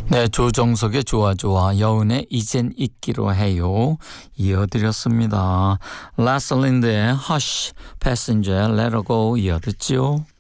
네, 조정석의 좋아 좋아, 여운의 이젠 잊기로 해요 이어드렸습니다. 라슬린드의 Hush, Passenger, Let Her Go 이어듣지요.